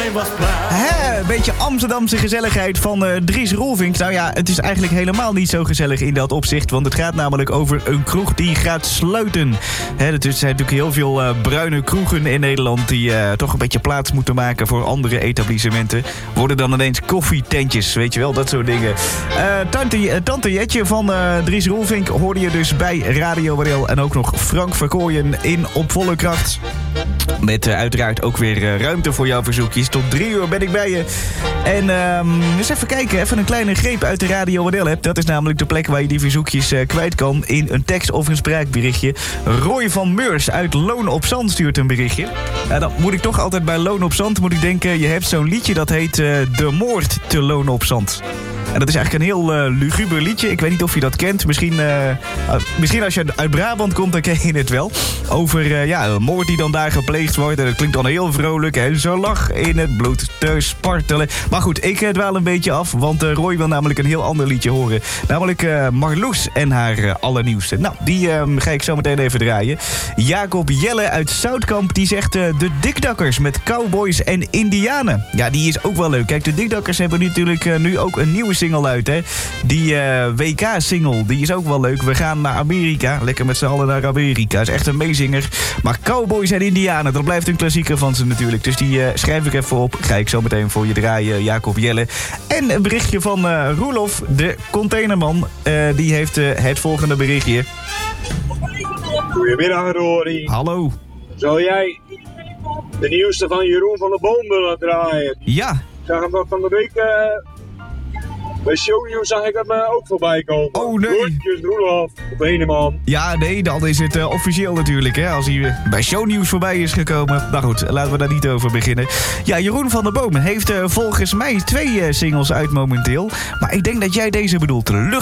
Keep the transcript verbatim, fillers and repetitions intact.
was klaar. Hè, een beetje Amsterdamse gezelligheid van uh, Dries Roelvink. Nou ja, het is eigenlijk helemaal niet zo gezellig in dat opzicht. Want het gaat namelijk over een kroeg die gaat sluiten. Hè, er zijn natuurlijk heel veel uh, bruine kroegen in Nederland... die uh, toch een beetje plaats moeten maken voor andere etablissementen. Worden dan ineens koffietentjes, weet je wel, dat soort dingen. Uh, tante, uh, tante Jetje van uh, Dries Roelvink hoorde je dus bij Radio W L. En ook nog Frank Verkooyen in Op Volle Kracht. Met uh, uiteraard ook weer uh, ruimte voor jouw verzoekjes. Tot drie uur ben ik bij je. En uh, eens even kijken, even een kleine greep uit de Radio W L-app. Dat is namelijk de plek waar je die verzoekjes uh, kwijt kan... in een tekst of een spraakberichtje. Roy van Meurs uit Loon op Zand stuurt een berichtje. Uh, dan moet ik toch altijd bij Loon op Zand moet ik denken... je hebt zo'n liedje dat heet uh, De Moord te Loon op Zand. En dat is eigenlijk een heel uh, luguber liedje. Ik weet niet of je dat kent. Misschien, uh, uh, misschien als je uit Brabant komt, dan ken je het wel. Over uh, ja, een moord die dan daar gepleegd wordt. En dat klinkt dan heel vrolijk. En zo lach in het bloed te spartelen. Maar goed, ik uh, dwaal een beetje af. Want uh, Roy wil namelijk een heel ander liedje horen. Namelijk uh, Marloes en haar uh, allernieuwste. Nou, die uh, ga ik zo meteen even draaien. Jacob Jelle uit Zoutkamp, die zegt uh, de Dikdakkers met Cowboys en Indianen. Ja, die is ook wel leuk. Kijk, de Dikdakkers hebben natuurlijk uh, nu ook een nieuwe single uit, hè. Die uh, W K-single, die is ook wel leuk. We gaan naar Amerika. Lekker met z'n allen naar Amerika. Is echt een meezinger. Maar Cowboys en Indianen, dat blijft een klassieker van ze natuurlijk. Dus die uh, schrijf ik even op. Ga ik zo meteen voor je draaien, Jacob Jelle. En een berichtje van uh, Roelof, de containerman. Uh, die heeft uh, het volgende berichtje. Goedemiddag, Rory. Hallo. Zou jij de nieuwste van Jeroen van der Boom willen draaien? Ja. Ik zag hem van de week... Uh... Bij Shownieuws zag ik hem uh, ook voorbij komen. Oh nee. Groetjes, Roelof. Op ene man. Ja, nee, dan is het uh, officieel natuurlijk, hè. Als hij uh, bij Shownieuws voorbij is gekomen. Nou goed, laten we daar niet over beginnen. Ja, Jeroen van der Boom heeft uh, volgens mij twee uh, singles uit momenteel. Maar ik denk dat jij deze bedoelt. Lucht